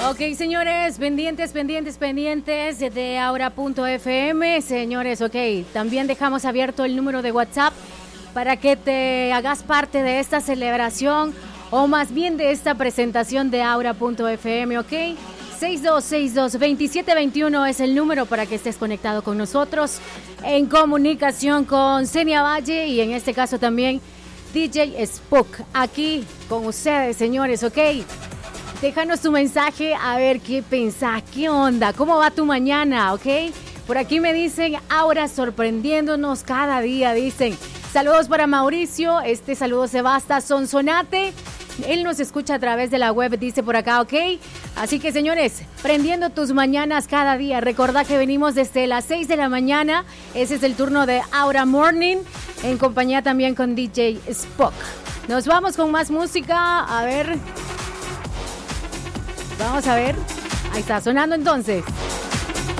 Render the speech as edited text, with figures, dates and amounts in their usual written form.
Ok, señores, pendientes de Aura.fm. Señores, ok, también dejamos abierto el número de WhatsApp para que te hagas parte de esta celebración o más bien de esta presentación de Aura.fm, ok. 6262-2721 es el número para que estés conectado con nosotros en comunicación con Senia Valle y en este caso también DJ Spook aquí con ustedes, señores, ok. Déjanos tu mensaje a ver qué pensás, qué onda, cómo va tu mañana, ok. Por aquí me dicen Aura sorprendiéndonos cada día, dicen. Saludos para Mauricio, este saludo se basta Sonsonate. Él nos escucha a través de la web, dice por acá, ok. Así que, señores, prendiendo tus mañanas cada día. Recordá que venimos desde las 6 de la mañana. Ese es el turno de Aura Morning, en compañía también con DJ Spock. Nos vamos con más música. A ver. Vamos a ver. Ahí está sonando entonces.